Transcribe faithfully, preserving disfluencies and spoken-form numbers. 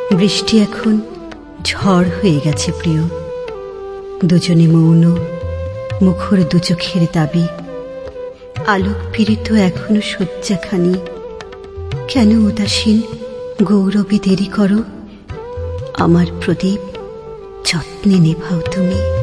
বৃষ্টি এখন ঝড় হয়ে গেছে প্রিয়, দুজনে মৌন, মুখর দু চোখের দাবি। আলোক পীড়িত এখনো শয্যাখানি, কেন উদাসীন গৌরবে দেরি করো? আমার প্রদীপ যত্নে নেভাও তুমি।